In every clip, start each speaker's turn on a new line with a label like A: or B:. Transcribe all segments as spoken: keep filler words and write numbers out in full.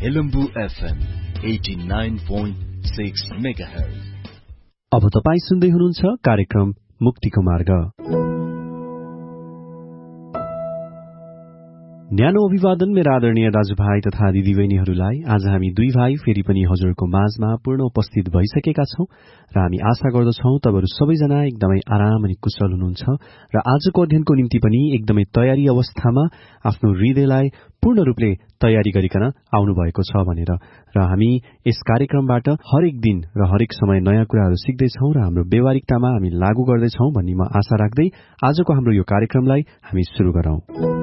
A: Helambu FM eighty nine point six megahertz.
B: अब तपाईँ सुन्दै हुनुहुन्छ कार्यक्रम मुक्तिको मार्ग। न्यानो अभिवादन मेरा आदरणीय दाजुभाइ तथा दिदीबहिनीहरूलाई। आज हामी दुई भाइ फेरि पनि हजुरको माझमा पूर्ण उपस्थित भइसकेका छौं र हामी आशा गर्दछौं तपाईहरु सबैजना एकदमै आराम अनि कुशल हुनुहुन्छ र आजको अध्ययनको निम्ति पनि एकदमै तयारी अवस्थामा आफ्नो हृदयलाई पूर्ण रूपले तयारी गरिकन आउनु भएको छ भनेर र हामी यस कार्यक्रमबाट हरेक दिन र हरेक समय नयाँ कुराहरू सिक्दैछौं र हाम्रो व्यवहारिकतामा हामी लागू गर्दैछौं भन्ने म आशा राख्दै आजको हाम्रो यो कार्यक्रमलाई हामी सुरु गरौं।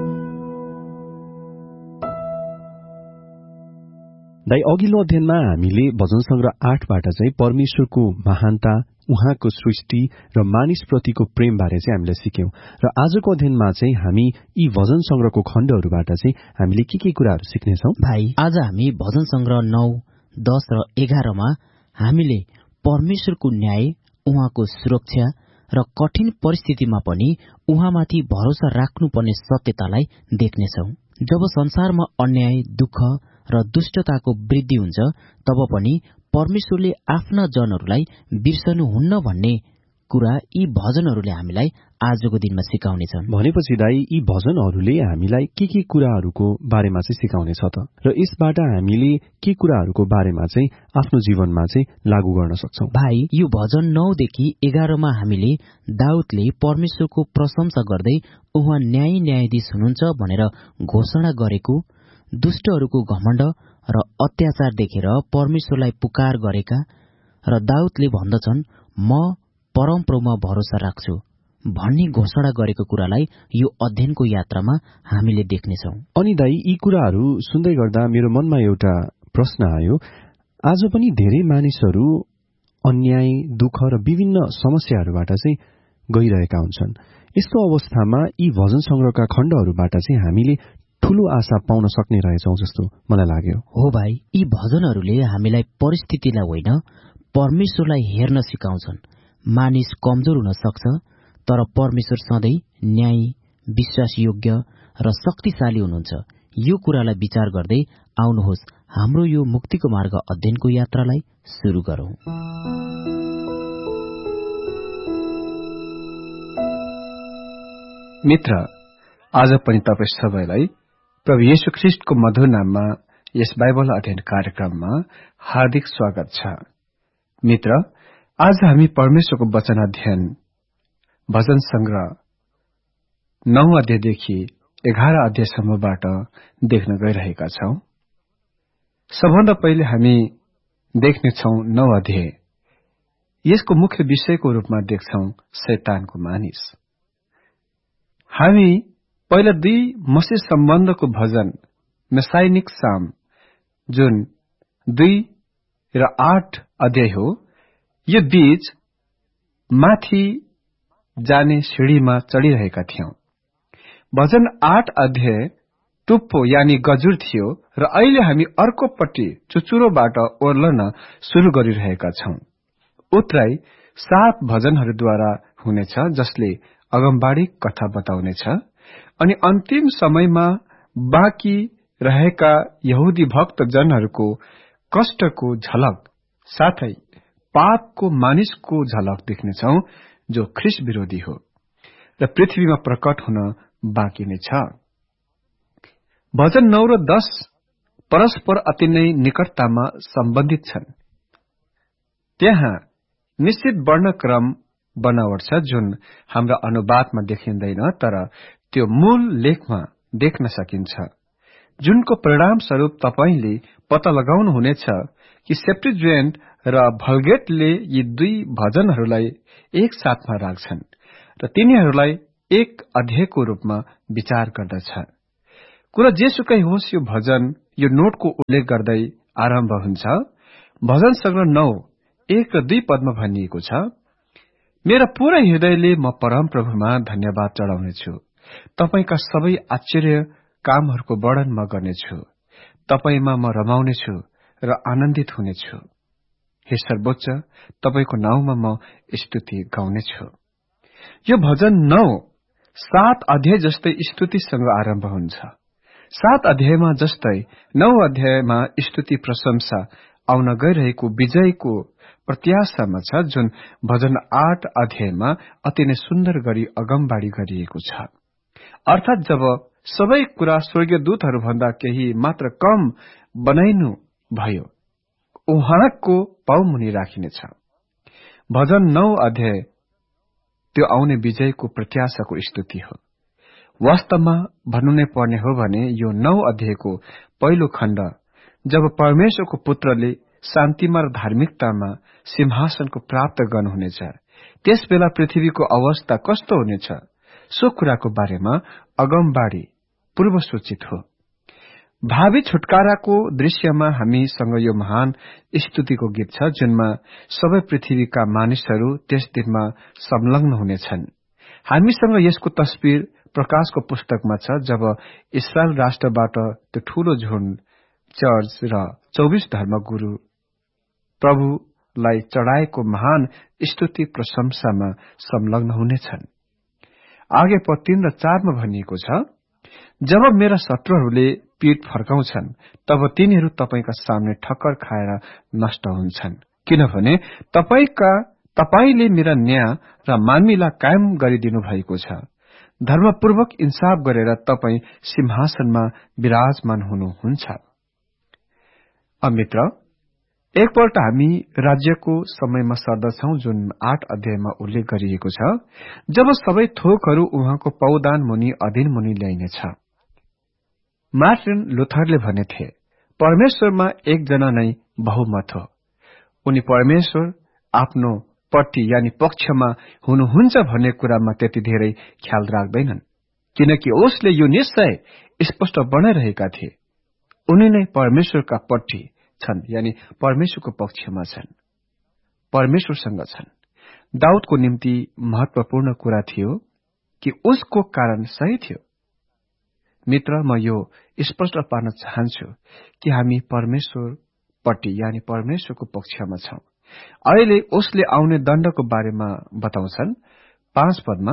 B: दाइ, अघिल्लो अध्ययनमा हामीले भजन संग्रह आठबाट चाहिँ परमेश्वरको महानता, उहाँको सृष्टि र मानिसप्रतिको प्रेम बारे चाहिँ हामीले सिक्यौं र आजको अध्ययनमा चाहिँ हामी यी भजन संग्रहको खण्डहरूबाट चाहिँ हामीले के के कुराहरू सिक्नेछौं?
C: भाइ, आज हामी भजन संग्रह नौ, दस र एघारमा हामीले परमेश्वरको न्याय, उहाँको सुरक्षा र कठिन परिस्थितिमा पनि उहाँमाथि भरोसा राख्नुपर्ने सत्यतालाई देख्नेछौं। जब संसारमा अन्याय, दुःख र दुष्टताको वृद्धि हुन्छ तब पनि परमेश्वरले आफ्ना जनहरूलाई बिर्सनुहुन्न भन्ने कुरा यी भजनहरूले हामीलाई आजको दिनमा सिकाउनेछन्।
B: भनेपछि दाइ, यी भजनहरूले हामीलाई के के कुराहरूको बारेमा चाहिँ सिकाउनेछ त र यसबाट हामीले के कुराहरूको बारेमा चाहिँ आफ्नो जीवनमा चाहिँ लागू गर्न सक्छौं?
C: भाइ, यो भजन नौदेखि एघारमा हामीले दाउदले परमेश्वरको प्रशंसा गर्दै उहाँ न्याय न्यायाधीश हुनुहुन्छ भनेर घोषणा गरेको, दुष्टहरूको घमण्ड र अत्याचार देखेर परमेश्वरलाई पुकार गरेका र दाउदले भन्दछन् म परमप्रभुमा भरोसा राख्छु भन्ने घोषणा गरेको कुरालाई यो अध्ययनको यात्रामा हामीले देख्नेछौं।
B: अनि दाइ, यी कुराहरू सुन्दै गर्दा मेरो मनमा एउटा प्रश्न आयो। आज पनि धेरै मानिसहरू अन्याय, दुःख र विभिन्न समस्याहरूबाट चाहिँ गइरहेका हुन्छन्। यस्तो अवस्थामा यी भजन संग्रहका खण्डहरूबाट चाहिँ हामीले ठूलो आशा पाउन सक्ने रहेछौं जस्तो मलाई लाग्यो।
C: हो भाइ, यी भजनहरूले हामीलाई परिस्थितिलाई होइन परमेश्वरलाई हेर्न सिकाउँछन्। मानिस कमजोर हुन सक्छ, तर परमेश्वर सधैँ न्यायी, विश्वासयोग्य र शक्तिशाली हुनुहुन्छ। यो कुरालाई विचार गर्दै आउनुहोस् हाम्रो यो मुक्तिको मार्ग अध्ययनको यात्रालाई सुरु गरौं।
D: मित्र, आज पनि तपाईं सबैलाई प्रभु येशू ख्रीष्टको मधुर नाममा यस बाइबल अध्ययन कार्यक्रममा हार्दिक स्वागत छ। मित्र, आज हामी परमेश्वरको वचन अध्ययन भजन संग्रह नौ अध्यायदेखि एघार अध्यायसम्मबाट देख्न गइरहेका छौं। सबभन्दा पहिले हामी देख्नेछौं नौ अध्याय। यसको मुख्य विषयको रूपमा देख्छौं शैतानको मानिस। हामी पहिला दुई मसीह सम्बन्धको भजन मेसाइनिक साम जुन दुई र आठ अध्याय हो, यो बीच माथि जाने सिँढीमा चढिरहेका थियौं। भजन आठ अध्याय टुप्पो यानी गजुर थियो र अहिले हामी अर्कोपट्टि चुचुरोबाट ओर्लन सुरु गरिरहेका छौं। उत्तराई सात भजनहरूद्वारा हुनेछ जसले अगमबाडी कथा बताउनेछ अनि अन्तिम समयमा बाँकी रहेका यहुदी भक्त जनहरूको कष्टको झलक साथै पापको मानिसको झलक देख्नेछौ जो ख्रीष्ट विरोधी हो र पृथ्वीमा प्रकट हुन बाँकी नै छ। भजन नौ र दस परस्पर अति नै निकटतामा सम्बन्धित छन्। त्यहाँ निश्चित वर्णक्रम बनावट छ जुन हाम्रा अनुवादमा देखिँदैन, तर त्यो मूल लेखमा देख्न सकिन्छ, जुनको परिणाम स्वरूप तपाईले पत्ता लगाउनु हुनेछ कि सेप्टुजिएन्ट र भल्गेटले यी दुई भजनहरूलाई एक साथमा राख्छन् र तिनीहरूलाई एक अध्यायको रूपमा विचार गर्दछ। कुरा जेसुकै होस्, यो भजन यो नोटको उल्लेख गर्दै आरम्भ हुन्छ। भजन संग्रह नौ एक र दुई पदमा भनिएको छ, मेरा पूरै हृदयले म परमप्रभुमा धन्यवाद चढाउनेछु, तपाईका सबै आश्चर्य कामहरूको वर्णन म गर्नेछु, तपाईमा म रमाउनेछु र आनन्दित हुनेछु। हे सर्वोच्च, तपाईको नाउँमा म स्तुति गाउनेछु। यो भजन नौ सात अध्याय जस्तै स्तुतिसँग आरम्भ हुन्छ। सात अध्यायमा जस्तै नौ अध्यायमा स्तुति प्रशंसा आउन गइरहेको विजयको प्रत्याशामा छ, जुन भजन आठ अध्यायमा अति नै सुन्दर गरी अगमबाडी गरिएको छ। अर्थात जब सबै कुरा स्वर्गीय दूतहरू भन्दा केही मात्र कम बनाइनु भयो, उहाँको पाउमुनि राखिनेछ। भजन नौ अध्याय त्यो आउने विजयको प्रत्याशाको स्तुति हो। वास्तवमा भन्नु नै पर्ने हो भने यो नौ अध्यायको पहिलो खण्ड जब परमेश्वरको पुत्रले शान्तिमा र धार्मिकतामा सिंहासनको प्राप्त गर्नुहुनेछ, त्यस बेला पृथ्वीको अवस्था कस्तो हुनेछ, सो कुराको बारेमा अगमबाडी पूर्व सूचित हो। भावी छुटकाराको दृश्यमा हामीसँग यो महान स्तुतिको गीत छ, जुनमा सबै पृथ्वीका मानिसहरू त्यस दिनमा संलग्न हुनेछन्। हामीसँग यसको तस्बिर प्रकाशको पुस्तकमा छ, जब इस्रायल राष्ट्रबाट त्यो ठूलो झुण्ड चर्च र चौबिस धर्मगुरु प्रभुलाई चढाएको महान स्तुति प्रशंसामा संलग्न हुनेछन्। आगे पद तीन र चारमा भनिएको छ, जब मेरा शत्रुहरूले पीठ फर्काउँछन्, तब तिनीहरू तपाईका सामने ठक्कर खाएर नष्ट हुन्छन्, किनभने तपाईका तपाईले मेरा न्याय र मान्मीलाई कायम गरिदिनु भएको छ। धर्मपूर्वक इन्साफ गरेर तपाई सिंहासनमा विराजमान हुनुहुन्छ। अब मित्र, एकपल्ट हामी राज्यको समयमा सर्दछौं, जुन आठ अध्यायमा उल्लेख गरिएको छ, जब सबै थोकहरू उहाँको पौदान मुनि अधीन मुनि ल्याइनेछ। मार्टिन लुथरले भनेथे, परमेश्वरमा एकजना नै बहुमत हो। उनी परमेश्वर आफ्नो पट्टि यानि पक्षमा हुनुहुन्छ भन्ने कुरामा त्यति धेरै ख्याल राख्दैनन्, किनकि उसले यो निश्चय स्पष्ट बनाइरहेका थिए, उनी नै परमेश्वरका पट्टि छन्, यानि परमेश्वरको पक्षमा छन्, परमेश्वरसँग छन्। दाउदको निम्ति महत्वपूर्ण कुरा थियो कि उसको कारण सही थियो। मित्र, म यो स्पष्ट पार्न चाहन्छु कि हामी परमेश्वर पट्टि यानि परमेश्वरको पक्षमा छौं। अहिले उसले आउने दण्डको बारेमा बताउँछन्। पाँच पदमा,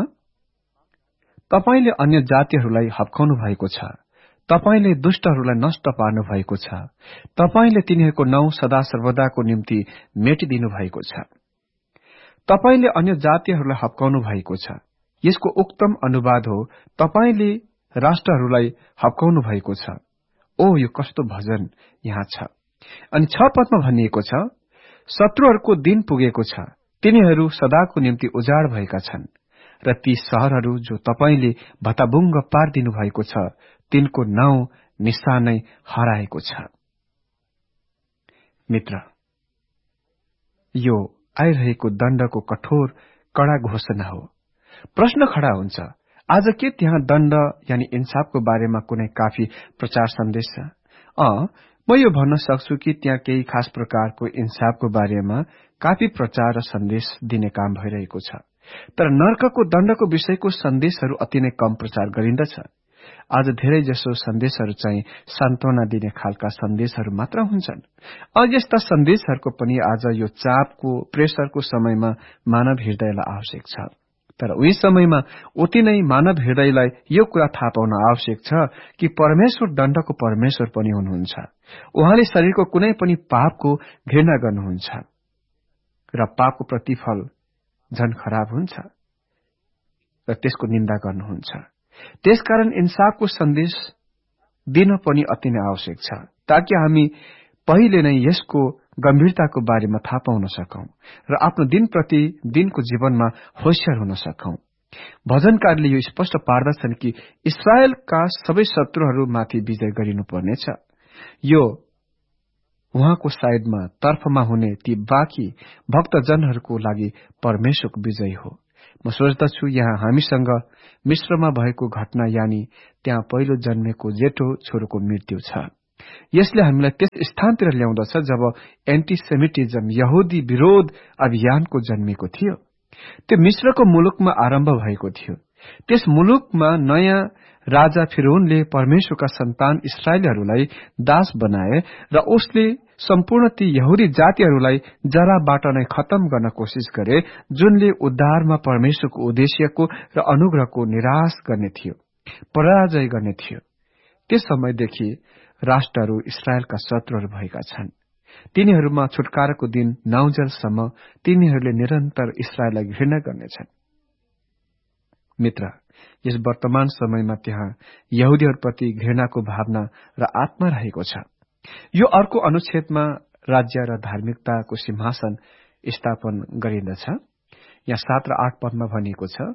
D: तपाईले अन्य जातिहरूलाई हप्काउनु भएको छ, तपाईले दुष्टहरूलाई नष्ट पार्नु भएको छ, तपाईले तिनीहरूको नाउँ सदा सर्वदाको निम्ति मेटिदिनु भएको छ। तपाईले अन्य जातिहरूलाई हप्काउनु भएको छ, यसको उक्तम अनुवाद हो, तपाईले राष्ट्रहरूलाई हप्काउनु भएको छ। ओ, यो कस्तो भजन यहाँ छ। अनि छ पदमा भनिएको छ, शत्रुहरूको दिन पुगेको छ, तिनीहरू सदाको निम्ति उजाड भएका छन्, र ती शहरहरू जो तपाईले भताभुङ्ग पारिदिनु भएको छ, तिनको नाउँ निशानै हराएको छ। मित्र, यो आइरहेको दण्डको कठोर कड़ा घोषणा हो। प्रश्न खड़ा हुन्छ, आज के त्यहाँ दण्ड यानि इन्साफको बारेमा कुनै काफी प्रचार सन्देश छ? अँ, म यो भन्न सक्छु कि त्यहाँ केही खास प्रकारको इन्साफको बारेमा काफी प्रचार र सन्देश दिने काम भइरहेको छ, तर नर्कको दण्डको विषयको सन्देशहरू अति नै कम प्रचार गरिन्दछ। आज धेरै जसो सन्देशहरू चाहिँ सान्त्वना दिने खालका सन्देशहरू मात्र हुन्छन्। अझ यस्ता सन्देशहरूको पनि आज यो चापको प्रेसरको समयमा मानव हृदयलाई आवश्यक छ, तर उही समयमा उति नै मानव हृदयलाई यो कुरा थाहा पाउन आवश्यक छ कि परमेश्वर दण्डको परमेश्वर पनि हुनुहुन्छ। उहाँले शरीरको कुनै पनि पापको घृणा गर्नुहुन्छ र पापको प्रतिफल झन खराब हुन्छ र त्यसको निन्दा गर्नुहुन्छ। त्यसकारण इन्साफको सन्देश दिन पनि अति नै आवश्यक छ, ताकि हामी पहिले नै यसको गम्भीरताको बारेमा थाहा पाउन सकौं र आफ्नो दिन प्रति दिनको जीवनमा होशियार हुन सकौं। भजनकारले यो स्पष्ट पार्दछन् कि इस्राएलका सबै शत्रुहरूमाथि विजय गरिनुपर्नेछ। यो उहाँको साइडमा तर्फमा हुने ती बाँकी भक्तजनहरूको लागि परमेश्वरको विजय हो। म सोच्दछु यहाँ हामीसँग मिश्रमा भएको घटना यानि त्यहाँ पहिलो जन्मेको जेठो छोरोको मृत्यु छ। यसले हामीलाई त्यस स्थानतिर ल्याउँदछ जब एन्टिसेमिटिजम यहुदी विरोध अभियानको जन्मेको थियो। त्यो मिश्रको मुलुकमा आरम्भ भएको थियो। त्यस मुलुकमा नयाँ राजा फिरौनले परमेश्वरका सन्तान इस्राएलीहरूलाई दास बनाए र उसले सम्पूर्ण ती यहुदी जातिहरूलाई जराबाट नै खत्म गर्न कोसिस गरे, जुनले उद्धारमा परमेश्वरको उद्देश्यको र अनुग्रहको निराश गर्ने थियो, पराजय गर्ने थियो। त्यस समयदेखि राष्ट्रहरू इस्राएलका शत्रुहरू भएका छन्। तिनीहरूमा छुटकाराको दिन नआउन्जेलसम्म तिनीहरूले निरन्तर इस्राएललाई घृणा गर्नेछन्। मित्र, यस वर्तमान समयमा त्यहाँ यहुदीहरूप्रति घृणाको भावना र आत्मा रहेको छ। यो अर्को अनुच्छेदमा राज्य र धार्मिकताको सिंहासन स्थापन गरिँदछ। यहाँ सात र आठ पदमा भनिएको छ,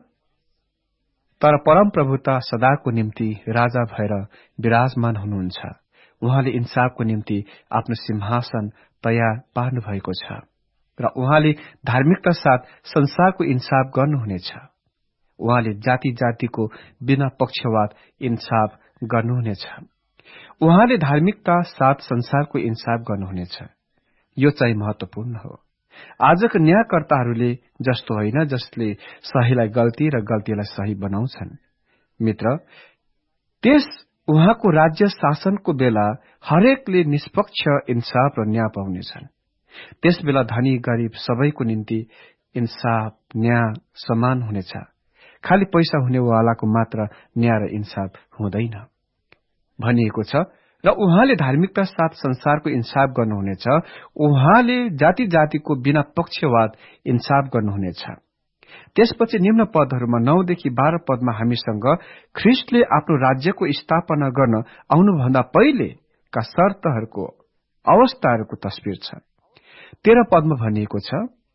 D: तर परमप्रभुता सदाको निम्ति राजा भएर विराजमान हुनुहुन्छ। उहाँले इन्साफको निम्ति आफ्नो सिंहासन तयार पार्नु भएको छ र उहाँले धार्मिकता साथ संसारको इन्साफ गर्नुहुनेछ। उहाँले जाति जातिको बिना पक्षवाद इन्साफ गर्नुहुनेछ। उहाँले धार्मिकता साथ संसारको इन्साफ गर्नुहुनेछ। यो चाहिँ महत्वपूर्ण हो। आजका न्यायकर्ताहरूले जस्तो होइन जसले सहीलाई गल्ती र गल्तीलाई सही बनाउँछन्। मित्र, त्यस उहाँको राज्य शासनको बेला हरेकले निष्पक्ष इन्साफ र न्याय पाउनेछन्। त्यस बेला धनी गरीब सबैको निम्ति इन्साफ न्याय समान हुनेछ। खाली पैसा हुनेवालाको मात्र न्याय र इन्साफ हुँदैन भनिएको छ। र उहाँले धार्मिकता साथ संसारको इन्साफ गर्नुहुनेछ। उहाँले जाति जातिको बिना पक्षवाद इन्साफ गर्नुहुनेछ। त्यसपछि निम्न पदहरूमा नौदेखि बाह्र पदमा हामीसँग ख्रिस्टले आफ्नो राज्यको स्थापना गर्न आउनुभन्दा पहिलेका शर्तहरूको अवस्थाहरूको तस्बिर छ। तेह्र पदमा भनिएको छ,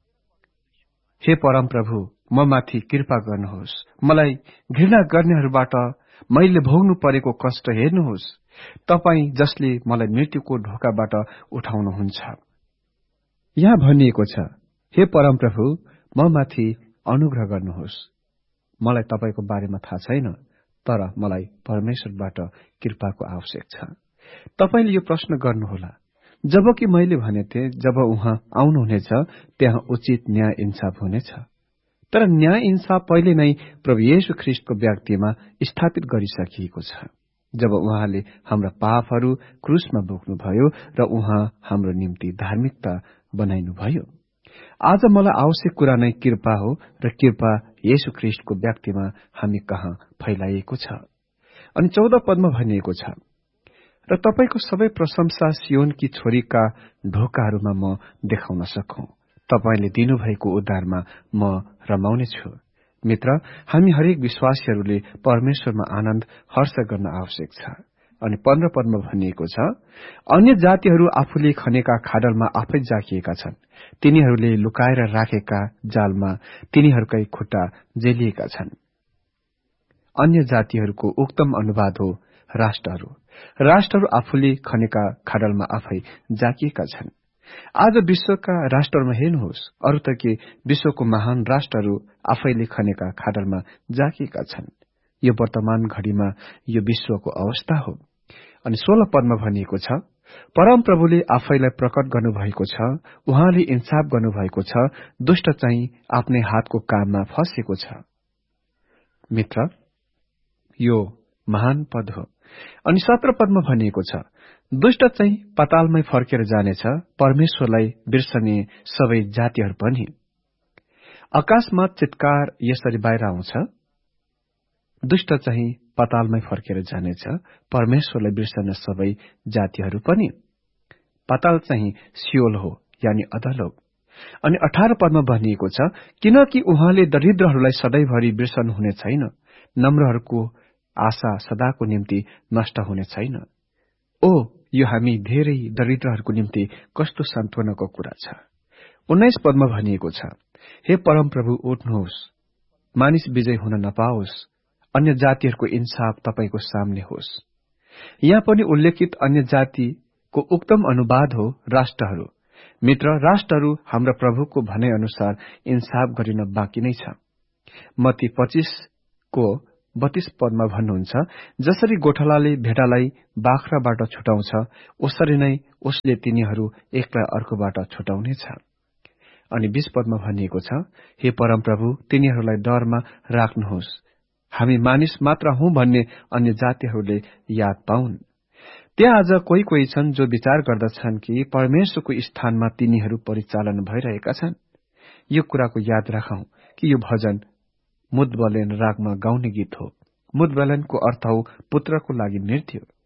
D: हे परमप्रभु, म माथि कृपा गर्नुहोस्। मलाई घृणा गर्नेहरूबाट मैले भोग्नु परेको कष्ट हेर्नुहोस्। तपाई जसले मलाई मृत्युको ढोकाबाट उठाउनुहुन्छ। यहाँ भनिएको छ, हे परमप्रभु, म माथि अनुग्रह गर्नुहोस्। मलाई तपाईको बारेमा थाहा छैन, तर मलाई परमेश्वरबाट कृपाको आवश्यक छ। तपाईले यो प्रश्न गर्नुहोला, जबकि मैले भनेथे जब उहाँ आउनुहुनेछ त्यहाँ उचित न्याय इन्साफ हुनेछ। तर न्याय इन्साफ पहिले नै प्रभु येशू ख्रिस्टको व्यक्तिमा स्थापित गरिसकिएको छ। जब उहाँले हाम्रा पापहरू क्रुसमा बोक्नुभयो र उहाँ हाम्रो निम्ति धार्मिकता बनाइनुभयो। आज मलाई आवश्यक कुरा नै कृपा हो र कृपा येशू ख्रिस्टको व्यक्तिमा हामी कहाँ फैलाइएको छ। अनि चौध पदमा भनिएको छ, र तपाईको सबै प्रशंसा सियोनकी छोरीका ढोकाहरूमा म देखाउन सकौं। तपाईले दिनुभएको उद्धारमा म रमाउने छु। मित्र, हामी हरेक विश्वासीहरूले परमेश्वरमा आनन्द हर्ष गर्न आवश्यक छ। अनि पन्ध्र पदमा भनिएको छ, अन्य जातिहरू आफूले खनेका खाडलमा आफै जाकिएका छन्। तिनीहरूले लुकाएर राखेका जालमा तिनीहरूकै खुट्टा जेलिएका छन्। अन्य जातिहरूको उक्तम अनुवाद हो राष्ट्रहरू। राष्ट्रहरू आफूले खनेका खाडलमा आफै जाकिएका छन्। आज विश्वका राष्ट्रहरूमा हेर्नुहोस्, अरू त के विश्वको महान राष्ट्रहरू आफैले खनेका खाडलमा जाकिएका छन्। यो वर्तमान घडीमा यो विश्वको अवस्था हो। अनि सोह्र पदमा भनिएको छ, परमप्रभुले आफैलाई प्रकट गर्नुभएको छ। उहाँले इन्साफ गर्नुभएको छ। दुष्ट चाहिँ आफ्नै हातको काममा फँसेको छ। मित्र, यो महान पद हो। अनि सत्र पदमा भनिएको छ, दुष्ट चाहिँ पातालमै फर्केर जानेछ, परमेश्वरलाई बिर्सने सबै जातिहरू पनि। आकाशमा चित्कार यसरी बाहिर आउँछ, दुष्ट चाहिँ पातालमै फर्केर जानेछ, परमेश्वरलाई बिर्सने सबै जातिहरू पनि। पाताल चाहिँ सियोल हो, यानी अधलोक। अनि अठार पदमा भनिएको छ, किनकि उहाँले दरिद्रहरूलाई सधैँभरि बिर्सनु हुने छैन, नम्रहरूको आशा सदाको निम्ति नष्ट हुने छैन। ओ, यो हामी धेरै दरिद्रहरूको निम्ति कस्तो सान्त्वनाको कुरा छ। उन्नाइस पदमा भनिएको छ, हे परमप्रभु उठ्नुहोस्, मानिस विजय हुन नपाओस्, अन्य जातिहरूको इन्साफ तपाईको सामने होस्। यहाँ पनि उल्लेखित अन्य जातिको उक्तम अनुवाद हो राष्ट्रहरू। मित्र, राष्ट्रहरू हाम्रा प्रभुको भनाइ अनुसार इन्साफ गरिन बाँकी नै छ। मत्ती पच्चीस को बत्तीस पदमा भन्नुहुन्छ, जसरी गोठालाले भेडालाई बाख्राबाट छुटाउँछ, उसरी नै उसले तिनीहरू एकलाई अर्कोबाट छुटाउनेछ। अनि बीस पदमा भनिएको छ, हे परमप्रभु, तिनीहरूलाई डरमा राख्नुहोस्, हामी मानिस मात्र हौं भन्ने अन्य जातिहरूले याद पाउन्। त्यहाँ आज कोही कोही छन् जो विचार गर्दछन् कि परमेश्वरको स्थानमा तिनीहरू परिचालन भइरहेका छन्। यो कुराको याद राखौं कि यो भजन मुदबलेन रागमा गाउने गीत हो। मुदबलेनको अर्थ हो पुत्रको लागि नृत्य।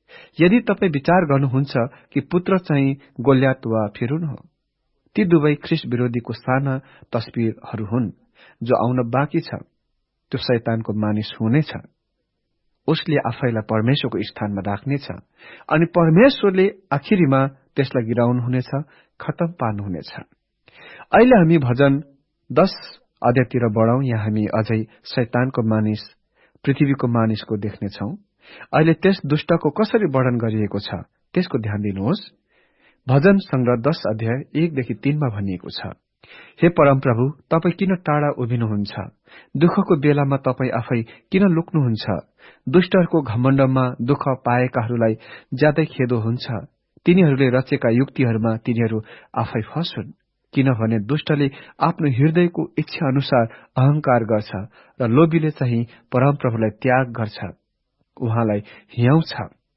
D: यदि तपाईँ विचार गर्नुहुन्छ कि पुत्र चाहिँ गोल्यात वा फिरौन हो, ती दुवै ख्रीष्ट विरोधीको साना तस्बिरहरू हुन्। जो आउन बाँकी छ त्यो शैतानको मानिस हुनेछ। उसले आफैलाई परमेश्वरको स्थानमा राख्नेछ अनि परमेश्वरले आखिरीमा त्यसलाई गिराउनुहुनेछ, खतम पार्नुहुनेछ। अहिले हामी भजन दश अध्यायतिर बढौं। यहाँ हामी अझै शैतानको मानिस, पृथ्वीको मानिसको देख्नेछौं। अहिले त्यस दुष्टको कसरी वर्णन गरिएको छ त्यसको ध्यान दिनुहोस्। भजन संग्रह दश अध्याय एकदेखि तीनमा भनिएको छ, हे परमप्रभु, तपाईँ किन टाढा उभिनुहुन्छ? दुःखको बेलामा तपाईँ आफै किन लुक्नुहुन्छ? दुष्टहरूको घमण्डमा दुःख पाएकाहरूलाई ज्यादै खेदो हुन्छ। तिनीहरूले रचेका युक्तिहरूमा तिनीहरू आफै फँसुन्, किनभने दुष्टले आफ्नो हृदयको इच्छा अनुसार अहंकार गर्छ र लोभीले चाहिँ परमप्रभुलाई त्याग गर्छ, उहाँलाई हियाउँछ।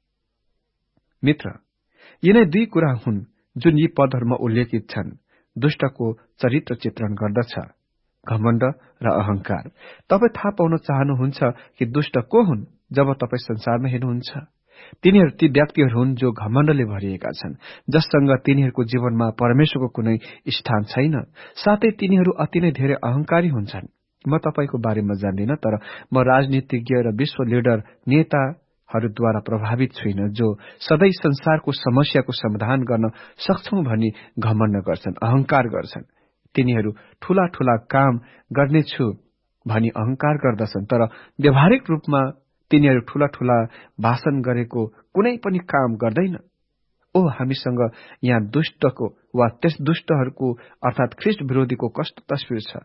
D: मित्र, यिनै दुई कुरा हुन् जुन यी पदहरूमा उल्लेखित छन्। दुष्टको चरित्र चित्रण गर्दछ, घमण्ड र अहंकार। तपाईँ थाहा पाउन चाहनुहुन्छ कि दुष्ट को हुन्? जब तपाईँ संसारमा हेर्नुहुन्छ, तिनीहरू ती व्यक्तिहरू हुन् जो घमण्डले भरिएका छन्, जससँग तिनीहरूको जीवनमा परमेश्वरको कुनै स्थान छैन। साथै तिनीहरू अति नै धेरै अहंकारी हुन्छन्। म तपाईको बारेमा जान्दिन, तर म राजनीतिज्ञ र विश्व लिडर नेताहरूद्वारा प्रभावित छुइन जो सधैँ संसारको समस्याको समाधान गर्न सक्छौं भनी घमण्ड गर्छन्, अहंकार गर्छन्। तिनीहरू ठूला ठूला काम गर्नेछु भनी अहंकार गर्दछन्, तर व्यावहारिक रूपमा तिनीहरू ठूला ठूला भाषण गरेको कुनै पनि काम गर्दैन। ओ, हामीसँग यहाँ दुष्टको वा त्यस दुष्टहरूको अर्थात ख्रीष्ट विरोधीको कस्तो तस्बिर छ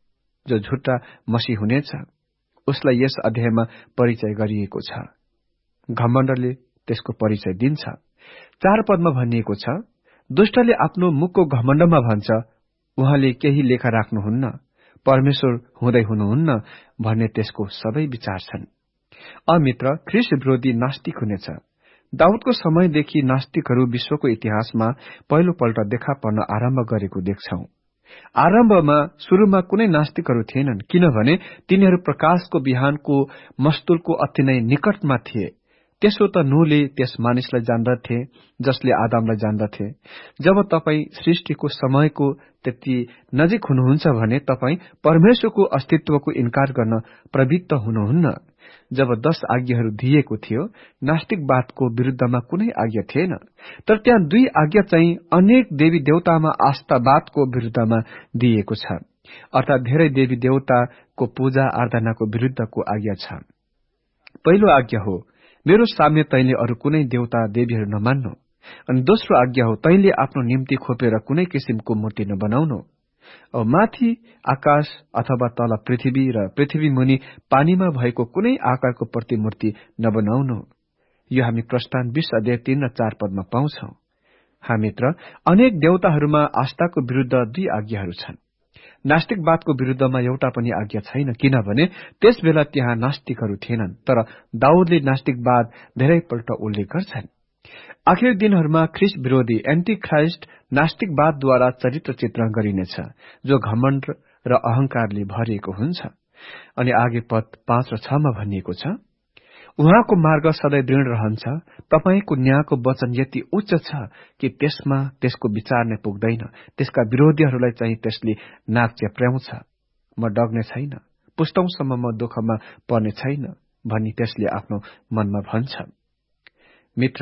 D: जो झुट्टा मसीह हुनेछ। उसलाई यस अध्यायमा परिचय गरिएको छ। घमण्डले त्यसको परिचय दिन्छ। चार पदमा भनिएको छ, दुष्टले आफ्नो मुखको घमण्डमा भन्छ, उहाँले केही लेखा राख्नुहुन्न, परमेश्वर हुँदै हुनुहुन्न भन्ने त्यसको सबै विचार छन्। अमित्र, ख्रीष्ट विरोधी नास्तिक हुनेछ। दाउदको समयदेखि नास्तिकहरू विश्वको इतिहासमा पहिलो पल्ट देखा पर्न आरम्भ गरेको देख्छौं। आरम्भमा सुरुमा कुनै नास्तिकहरू थिएनन्, किनभने तिनीहरू प्रकाशको बिहानको मस्तुलको अति नै निकटमा थिए। त्यसो त नूहले त्यस मानिसलाई जान्दथे जसले आदमलाई जान्दथे। जब तपाईँ सृष्टिको समयको त्यति नजिक हुनुहुन्छ भने तपाईँ परमेश्वरको अस्तित्वको इन्कार गर्न प्रवृत्त हुनुहुन्न। जब दश आज्ञाहरू दिएको थियो, नास्तिकवादको विरुद्धमा कुनै आज्ञा थिएन, तर त्यहाँ दुई आज्ञा चाहिँ अनेक देवी देवतामा आस्थावादको विरुद्धमा दिएको छ, अर्थात धेरै देवी देवताको पूजा आराधनाको विरुद्धको आज्ञा छ। पहिलो आज्ञा हो, मेरो साम्य तैँले अरू कुनै देवता देवीहरू नमान्नु। अनि दोस्रो आज्ञा हो, तैँले आफ्नो निम्ति खोपेर कुनै किसिमको मूर्ति नबनाउनु। अब माथि आकाश अथवा तल पृथ्वी र पृथ्वी मुनि पानीमा भएको कुनै आकारको प्रतिमूर्ति नबनाउनु। यो हामी प्रस्थान बीस अध्याय तीन र चार पदमा पाउँछौ। हामीत्र, अनेक देवताहरूमा आस्थाको विरुद्ध दुई आज्ञाहरू छन्। नास्तिकवादको विरुद्धमा एउटा पनि आज्ञा छैन, किनभने त्यस बेला त्यहाँ नास्तिकहरू थिएनन्, तर दाउदले नास्तिकवाद धेरैपल्ट उल्लेख गर्छन्। आखिर दिनहरूमा ख्रीष्ट विरोधी एन्टी ख्राइस्ट नास्तिकवादद्वारा चरित्र चित्रण गरिनेछ, जो घमण्ड र अहंकारले भरिएको हुन्छ। अनि आगे पद पाँच र छमा भनिएको छ, उहाँको मार्ग सधैँ दृढ रहन्छ, तपाईको न्यायको वचन यति उच्च छ कि त्यसमा त्यसको विचार नै पुग्दैन। त्यसका विरोधीहरूलाई चाहिँ त्यसले नाक च्याप्र्याउँछ। म डग्ने छैन, पुस्तौंसम्म म दुःखमा पर्ने छैन भनी त्यसले आफ्नो मनमा भन्छ। मित्र,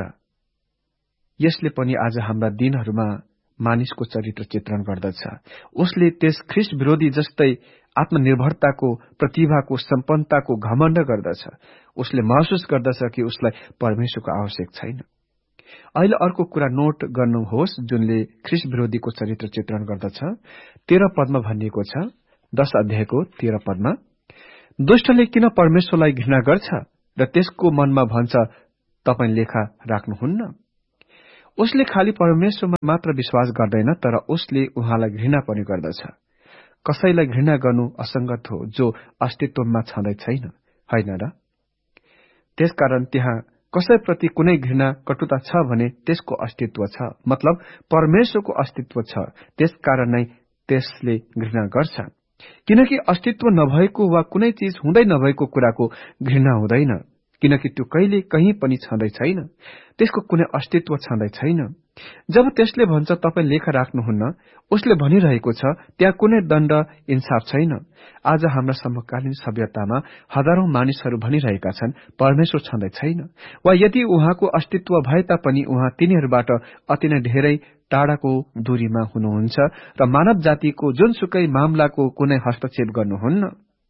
D: यसले पनि आज हाम्रा दिनहरूमा मानिसको चरित्र चित्रण गर्दछ। उसले त्यस ख्रीष्ट विरोधी जस्तै आत्मनिर्भरताको, प्रतिभाको, सम्पन्नताको घमण्ड गर्दछ। उसले महसुस गर्दछ कि उसलाई परमेश्वरको आवश्यक छैन। अहिले अर्को कुरा नोट गर्नुहोस् जुनले ख्रीष्ट विरोधीको चरित्र चित्रण गर्दछ। तेह्र पदमा भनिएको छ, दश अध्यायको तेह्र पदमा, दुष्टले किन परमेश्वरलाई घृणा गर्छ र त्यसको मनमा भन्छ, तपाईँ लेखा राख्नुहुन्न। उसले खालि परमेश्वरमा मात्र विश्वास गर्दैन, तर उसले उहाँलाई घृणा पनि गर्दछ। कसैलाई घृणा गर्नु असंगत हो जो अस्तित्वमा छँदै छैन, होइन र? त्यसकारण त्यहाँ कसैप्रति कुनै घृणा कटुता छ भने त्यसको अस्तित्व छ, मतलब परमेश्वरको अस्तित्व छ। त्यसकारण नै त्यसले घृणा गर्छ, किनकि अस्तित्व नभएको वा कुनै चीज हुँदै नभएको कुराको घृणा हुँदैन, किनकि त्यो कहिले कहीँ पनि छँदै छैन, त्यसको कुनै अस्तित्व छँदै छैन। जब त्यसले भन्छ तपाईँ लेखा राख्नुहुन्न, उसले भनिरहेको छ त्यहाँ कुनै दण्ड इन्साफ छैन। आज हाम्रा समकालीन सभ्यतामा हजारौं मानिसहरू भनिरहेका छन् परमेश्वर छँदै छैन, वा यदि उहाँको अस्तित्व भए तापनि उहाँ तिनीहरूबाट अति नै धेरै टाढाको दूरीमा हुनुहुन्छ र मानव जातिको जुनसुकै मामलाको कुनै हस्तक्षेप गर्नुहुन्न,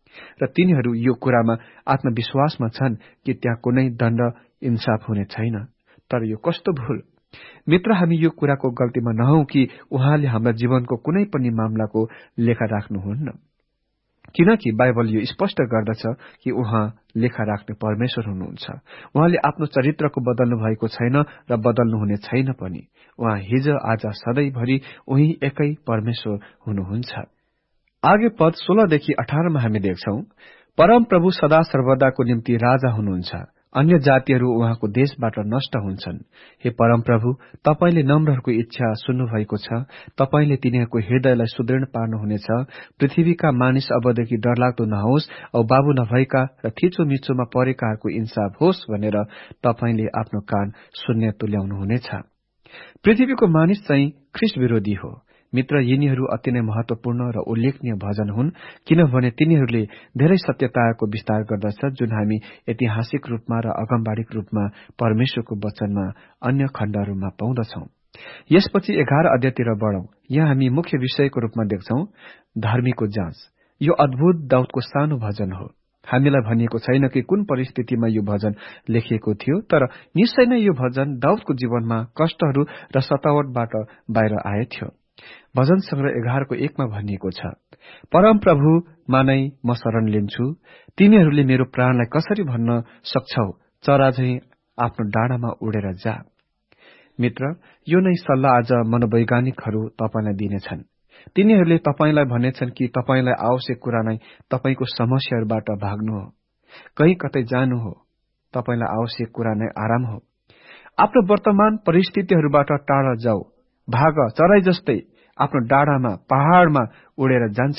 D: र तिनीहरू यो कुरामा आत्मविश्वासमा छन् कि त्यहाँ कुनै दण्ड इन्साफ हुने छैन। तर यो कस्तो भूल मित्र, हामी यो कुराको गल्तीमा नहौं कि उहाँले हाम्रा जीवनको कुनै पनि मामलाको लेखा राख्नुहुन्न, किनकि बाइबल यो स्पष्ट गर्दछ कि उहाँ लेखा राख्ने परमेश्वर हुनुहुन्छ। उहाँले आफ्नो चरित्रको बदल्नु भएको छैन र बदल्नु हुने छैन पनि। उहाँ हिज आज सधैँभरि उही एकै परमेश्वर हुनुहुन्छ। आगे पद सोह्रदेखि अठारमा हामी देख्छौं, परम प्रभु सदा सर्वदाको निम्ति राजा हुनुहुन्छ, अन्य जातिहरू उहाँको देशबाट नष्ट हुन्छन्। हे परम प्रभु, तपाईले नम्रहरूको इच्छा सुन्नुभएको छ, तपाईले तिनीहरूको हृदयलाई सुदृढ पार्नुहुनेछ। पृथ्वीका मानिस अबदेखि डरलाग्दो नहोस् औ बाबु नभएका र थिचो मिचोमा परेकाहरूको इन्साफ होस् भनेर तपाईले आफ्नो कान सुन्ने तुल्याउनुहुनेछ। पृथ्वीको मानिस चाहिँ ख्रीष्ट विरोधी हो। मित्र, यिनीहरू अति नै महत्वपूर्ण र उल्लेखनीय भजन हुन्, किनभने तिनीहरूले धेरै सत्यताको विस्तार गर्दछ जुन हामी ऐतिहासिक रूपमा र अगमबाडिक रूपमा परमेश्वरको वचनमा अन्य खण्डहरूमा पाउँदछौं। यसपछि एघार अध्यायतिर बढौं। यहाँ हामी मुख्य विषयको रूपमा देख्छौं धर्मीको जाँच। यो अद्भुत दाउदको सानो भजन हो। हामीलाई भनिएको छैन कि कुन परिस्थितिमा यो भजन लेखिएको थियो, तर निश्चय नै यो भजन दाउदको जीवनमा कष्टहरू र सतावटबाट बाहिर आएथ्यो। भजन संग्रह एघारको एकमा भनिएको छ, परम प्रभुमा नै म शरण लिन्छु, तिमीहरूले मेरो प्राणलाई कसरी भन्न सक्छौ, चरा झैं आफ्नो डाँडामा उडेर जा। मित्र, यो नै सल्लाह आज मनोवैज्ञानिकहरू तपाईलाई दिनेछन्। तिनीहरूले तपाईलाई भनेछन् कि तपाईलाई आवश्यक कुरा नै तपाईको समस्याहरूबाट भाग्नु हो, कहीँ कतै जानु हो। तपाईलाई आवश्यक कुरा नै आराम हो। आफ्नो वर्तमान परिस्थितिहरूबाट टाढा जाऊ, भाग, चराई जस्तै आफ्नो डाँडामा पहाड़मा उडेर जान्छ।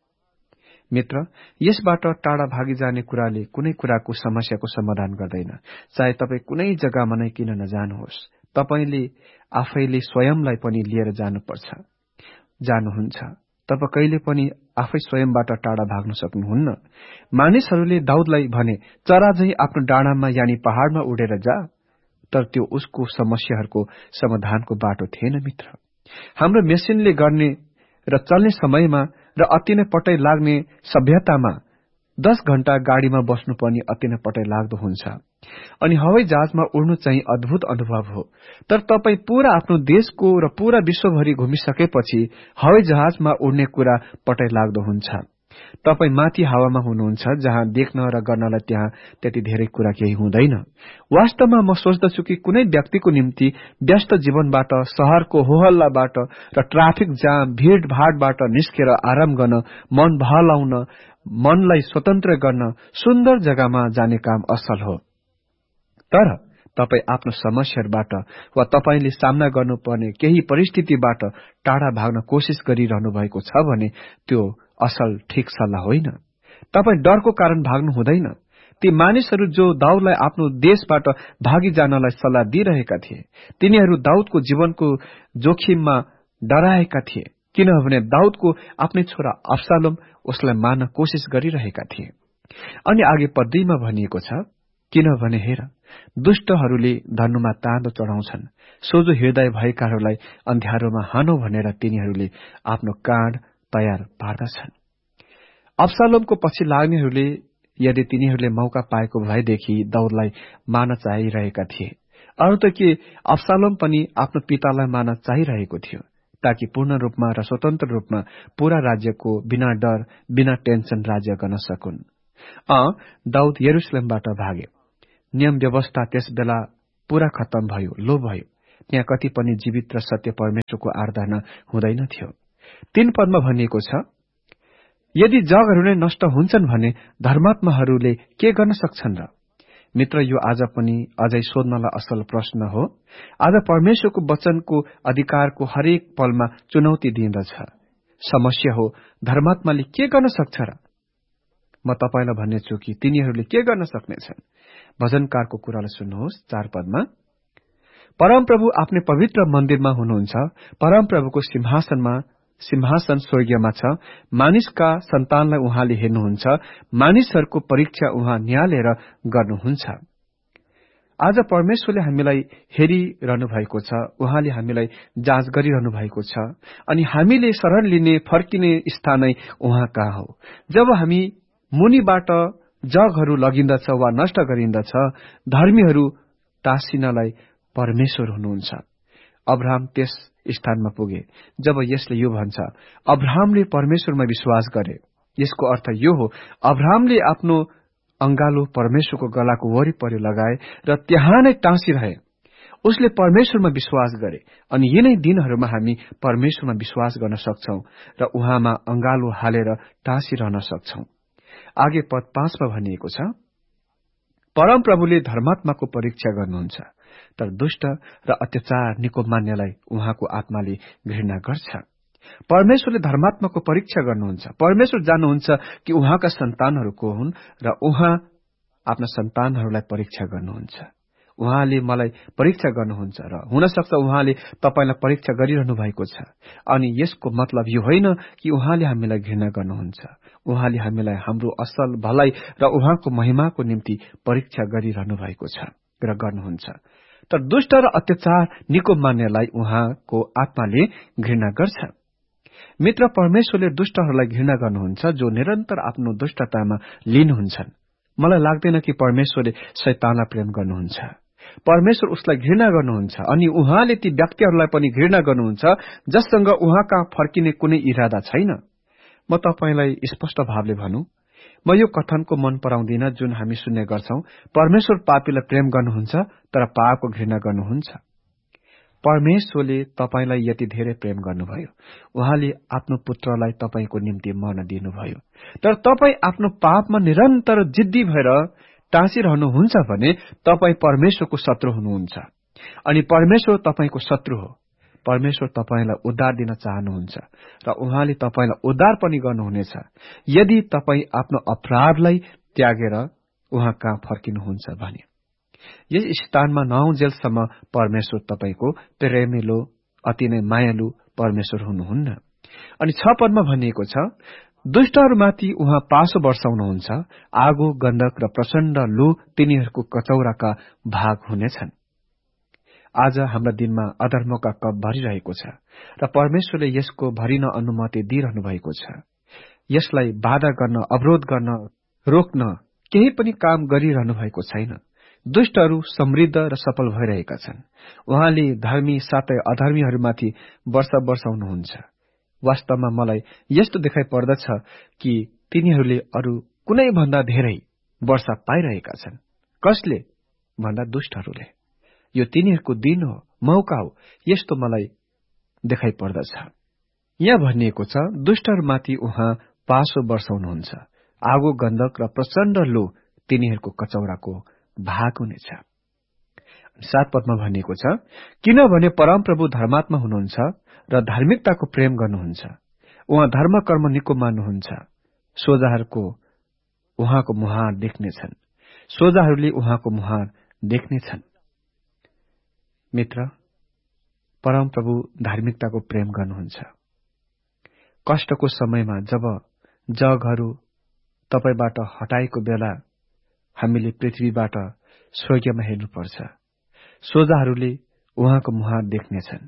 D: मित्र, यसबाट टाढा भागी जाने कुराले कुनै कुराको समस्याको समाधान गर्दैन, चाहे तपाई कुनै जग्गामा नै किन नजानुहोस्। तपाईले आफैले स्वयंलाई पनि लिएर जानुपर्छ जानुहुन्छ। तपाई कहिले पनि आफै स्वयंबाट टाढा भाग्न सक्नुहुन्न। मानिसहरूले दाउदलाई भने चरा झैं आफ्नो डाँडामा यानी पहाड़मा उडेर जा, तर त्यो उसको समस्याहरूको समाधानको बाटो थिएन। मित्र, हाम्रो मेसिनले गर्ने र चल्ने समयमा र अति नै पटै लाग्ने सभ्यतामा दस घण्टा गाड़ीमा बस्नु पनि अति नै पटै लाग्दो हुन्छ, अनि हवाई जहाजमा उड्नु चाहिँ अद्भुत अनुभव हो। तर तपाई पूरा आफ्नो देशको र पूरा विश्वभरि घुमिसकेपछि हवाई जहाजमा उड्ने कुरा पटै लाग्दो हुन्छ। तपाई माथि हावामा हुनुहुन्छ, जहाँ देख्न र गर्नलाई त्यहाँ त्यति धेरै कुरा केही हुँदैन। वास्तवमा म सोच्दछु कि कुनै व्यक्तिको निम्ति व्यस्त जीवनबाट, शहरको होहल्लाबाट र ट्राफिक जाम भीड़भाड़बाट निस्केर आराम गर्न, मन बहलाउन, मनलाई स्वतन्त्र गर्न सुन्दर जग्गामा जाने काम असल हो। तर तपाई आफ्नो समस्याहरूबाट वा तपाईले सामना गर्नुपर्ने केही परिस्थितिबाट टाढा भाग्न कोशिश गरिरहनु भएको छ भने त्यो असल ठिक सल्लाह होइन। तपाई डरको कारण भाग्नु हुँदैन। ती मानिसहरू जो दाउदलाई आफ्नो देशबाट भागी जानलाई सल्लाह दिइरहेका थिए, तिनीहरू दाउदको जीवनको जोखिममा डराएका थिए, किनभने दाउदको आफ्नै छोरा अब्सालोम उसलाई मार्न कोशिश गरिरहेका थिए। अनि आगे पद दुईमा भनिएको छ, किनभने हेर, दुष्टहरूले धनुमा ताँदो चढाउँछन्, सोझो हृदय भएकाहरूलाई अन्ध्यारोमा हानो भनेर तिनीहरूले आफ्नो काँड तयार पार्दछन्। अब्सालोमको पछि लाग्नेहरूले यदि तिनीहरूले मौका पाएको भएदेखि दाउदलाई मार्न चाहिरहेका थिए। अरू त के, अब्सालोम पनि आफ्नो पितालाई मार्न चाहिरहेको थियो, ताकि पूर्ण रूपमा र स्वतन्त्र रूपमा पूरा राज्यको बिना डर बिना टेन्सन राज्य गर्न सकुन्। अ दाउद यरुशलेमबाट भागे। नियम व्यवस्था त्यस बेला पूरा खत्तम भयो, लो भयो। त्यहाँ कति पनि जीवित र सत्य परमेश्वरको आराधना हुँदैन थियो। तीन पदमा भनिएको छ, यदि जगहरू नै नष्ट हुन्छन् भने धर्मात्माहरूले के गर्न सक्छन् र? मित्र, यो आज पनि अझै सोध्नलाई असल प्रश्न हो। आज परमेश्वरको वचनको अधिकारको हरेक पलमा चुनौती दिँदछ। समस्या हो, धर्मात्माले के गर्न सक्छ र? म तपाईलाई भन्नेछु कि तिनीहरूले के गर्न सक्नेछन्। भजनकारको कुरालाई सुन्नुहोस्। चार पदमा, परमप्रभु आफ्नै पवित्र मन्दिरमा हुनुहुन्छ, परमप्रभुको सिंहासनमा सिंहासन स्वर्गीयमा छ, मानिसका सन्तानलाई उहाँले हेर्नुहुन्छ, मानिसहरूको परीक्षा उहाँ निहालेर गर्नुहुन्छ। आज परमेश्वरले हामीलाई हेरिरहनु भएको छ, उहाँले हामीलाई जाँच गरिरहनु भएको छ, अनि हामीले शरण लिने फर्किने स्थानै उहाँ कहाँ हो। जब हामी मुनिबाट जगहरू लगिन्दछ वा नष्ट गरिन्दछ, धर्मीहरू टाँसिनलाई परमेश्वर हुनुहुन्छ। अब्राहम त्यस स्थानमा पुगे जब यसले यो भन्छ, अब्राहमले परमेश्वरमा विश्वास गरे। यसको अर्थ यो हो, अब्राहमले आफ्नो अंगालो परमेश्वरको गलाको वरिपरि लगाए र त्यहाँ नै टाँसिरहे। उसले परमेश्वरमा विश्वास गरे, अनि यिनै दिनहरूमा हामी परमेश्वरमा विश्वास गर्न सक्छौं र उहाँमा अंगालो हालेर टाँसिरहन सक्छौं। आगे पद पाँचमा भनिएको छ, परमप्रभुले धर्मात्माको परीक्षा गर्नुहुन्छ, तर दुष्ट र अत्याचार निको मान्नेलाई उहाँको आत्माले घृणा गर्छ। परमेश्वरले धर्मात्माको परीक्षा गर्नुहुन्छ। परमेश्वर जान्नुहुन्छ कि उहाँका सन्तानहरू को हुन् र उहाँ आफ्ना सन्तानहरूलाई परीक्षा गर्नुहुन्छ। उहाँले मलाई परीक्षा गर्नुहुन्छ र हुनसक्छ उहाँले तपाईलाई परीक्षा गरिरहनु भएको छ। अनि यसको मतलब यो होइन कि उहाँले हामीलाई घृणा गर्नुहुन्छ। उहाँले हामीलाई हाम्रो असल भलाइ र उहाँको महिमाको निम्ति परीक्षा गरिरहनु भएको छ र गर्नुहुन्छ। तर दुष्ट र अत्याचार निको मान्नेलाई उहाँको आत्माले घृणा गर्छ। मित्र, परमेश्वरले दुष्टहरूलाई घृणा गर्नुहुन्छ जो निरन्तर आफ्नो दुष्टतामा लिनुहुन्छन्। मलाई लाग्दैन कि परमेश्वरले शैतानलाई प्रेम गर्नुहुन्छ। परमेश्वर उसलाई घृणा गर्नुहुन्छ, अनि उहाँले ती व्यक्तिहरूलाई पनि घृणा गर्नुहुन्छ जससँग उहाँका फर्किने कुनै इरादा छैन। म तपाईलाई स्पष्ट भावले भनौं, म यो कथनको मन पराउँदिन जुन हामी सुन्ने गर्छौं, परमेश्वर पापीलाई प्रेम गर्नुहुन्छ तर पापको घृणा गर्नुहुन्छ। परमेश्वरले तपाईलाई यति धेरै प्रेम गर्नुभयो, उहाँले आफ्नो पुत्रलाई तपाईको निम्ति मर्न दिनुभयो। तर तपाई आफ्नो पापमा निरन्तर जिद्दी भएर टाँसिरहनुहुन्छ भने तपाई परमेश्वरको शत्रु हुनुहुन्छ, अनि परमेश्वर तपाईको शत्रु हो। परमेश्वर तपाईलाई उद्धार दिन चाहनुहुन्छ र उहाँले तपाईलाई उद्धार पनि गर्नुहुनेछ यदि तपाई आफ्नो अपराधलाई त्यागेर उहाँ कहाँ फर्किनुहुन्छ भने। यस स्थानमा नआउन्जेलसम्म परमेश्वर तपाईको प्रेमिलो, अति नै मायालु परमेश्वर हुनुहुन्न। अनि छ पदमा भनिएको छ, दुष्टहरूमाथि उहाँ पासो वर्षाउनुहुन्छ, आगो, गन्धक र प्रचण्ड लु तिनीहरूको कचौराका भाग हुनेछन्। आज हाम्रा दिनमा अधर्मका कप भरिरहेको छ र परमेश्वरले यसको भरिन अनुमति दिइरहनु भएको छ। यसलाई बाधा गर्न, अवरोध गर्न, रोक्न केही पनि काम गरिरहनु भएको छैन। दुष्टहरू समृद्ध र सफल भइरहेका छन्। उहाँले धर्मी साथै अधर्मीहरूमाथि वर्षा वर्षाउनुहुन्छ। वास्तवमा मलाई यस्तो देखाइ पर्दछ कि तिनीहरूले अरू कुनै भन्दा धेरै वर्षा पाइरहेका छन्। कसले भन्दा दुष्टहरूले। यो तिनीहरूको दिन हो, मौका हो, यस्तो मलाई देखाइ पर्दछ। यहाँ भनिएको छ, दुष्टहरूमाथि उहाँ पासो वर्षाउनुहुन्छ, आगो, गन्धक र प्रचण्ड लो तिनीहरूको कचौराको भाग हुनेछ। सात पदमा भनिएको छ, किनभने परमप्रभु धर्मात्मा हुनुहुन्छ र धार्मिकताको प्रेम गर्नुहुन्छ। उहाँ धर्म कर्म निको मान्नुहुन्छ। सोझाहरूको उहाँको मुहार देख्नेछन्, सोझाहरूले उहाँको मुहार देख्नेछन्। मित्र, परमप्रभु धार्मिकताको प्रेम गर्नुहुन्छ। कष्टको समयमा जब जगहरू तपाईबाट हटाएको बेला हामीले पृथ्वीबाट स्वर्गमा हेर्नुपर्छ। सोझाहरूले उहाँको मुहार देख्नेछन्।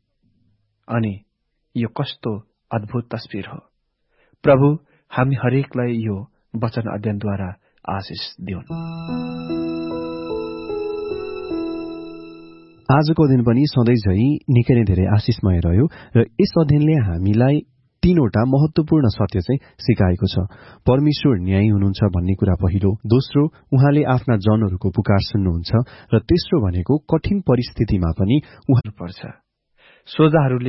D: अनि यो कस्तो अद्भुत तस्बिर हो। प्रभु हामी हरेकलाई यो वचन अध्ययनद्वारा आशिष दिउन्।
B: आजको दिन पनि सधैँ झै निकै नै धेरै आशिषमय रह्यो र यस अध्ययनले हामीलाई तीनवटा महत्वपूर्ण सत्य चाहिँ सिकाएको छ। परमेश्वर न्यायी हुनुहुन्छ भन्ने कुरा पहिलो, दोस्रो उहाँले आफ्ना जनहरूको पुकार सुन्नुहुन्छ र तेस्रो भनेको कठिन परिस्थितिमा पनि उहाँ पर्छ।
D: सोझाहरूले